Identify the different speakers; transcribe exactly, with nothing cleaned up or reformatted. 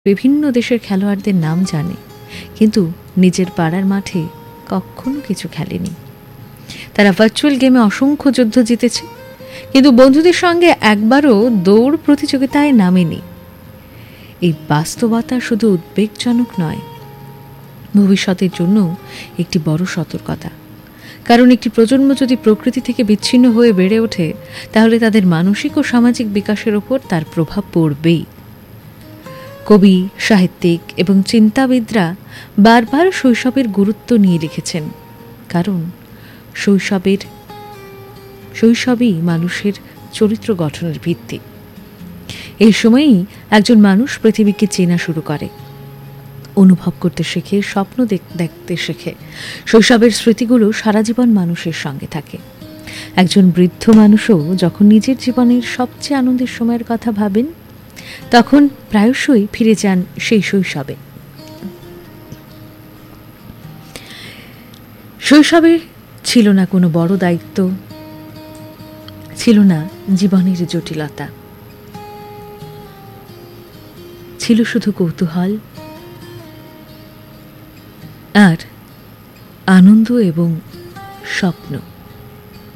Speaker 1: বিভিন্ন দেশের খেলোয়াড়দের নাম জানে, কিন্তু নিজের পাড়ার মাঠে কখনো কিছু খেলেনি। তারা ভার্চুয়াল গেমে অসংখ্য যুদ্ধ জিতেছে, কিন্তু বন্ধুদের সঙ্গে একবারও দৌড় প্রতিযোগিতায় নামেনি। এই বাস্তবতা শুধু উদ্বেগজনক নয়, ভবিষ্যতের জন্য একটি বড় সতর্কতা। কারণ একটি প্রজন্ম যদি প্রকৃতি থেকে বিচ্ছিন্ন হয়ে বেড়ে ওঠে, তাহলে তাদের মানসিক ও সামাজিক বিকাশের ওপর তার প্রভাব পড়বেই। কবি, সাহিত্যিক এবং চিন্তাবিদরা বারবার শৈশবের গুরুত্ব নিয়ে লিখেছেন, কারণ শৈশবের শৈশবই মানুষের চরিত্র গঠনের ভিত্তি। এই সময়েই একজন মানুষ পৃথিবীকে চেনা শুরু করে, অনুভব করতে শেখে, স্বপ্ন দেখতে শেখে। শৈশবের স্মৃতিগুলো সারা জীবন মানুষের সঙ্গে থাকে। একজন বৃদ্ধ মানুষও যখন নিজের জীবনের সবচেয়ে আনন্দের সময়ের কথা ভাবেন, তখন প্রায়শই ফিরে যান সেই শৈশবে। শৈশবে ছিল না কোনো বড় দায়িত্ব, ছিল না জীবনের জটিলতা, ছিল শুধু কৌতূহল আর আনন্দ এবং স্বপ্ন।